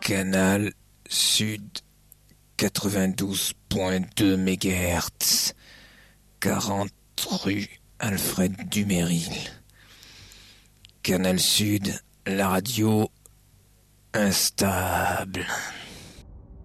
Canal Sud 92.2 MHz, 40 rue Alfred Duménil. Canal Sud, la radio instable.